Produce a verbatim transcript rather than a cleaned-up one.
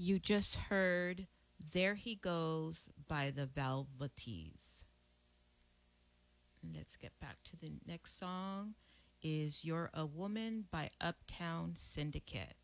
You just heard There He Goes by the Velvetees. Let's get back to the next song is You're a Woman by Uptown Syndicate.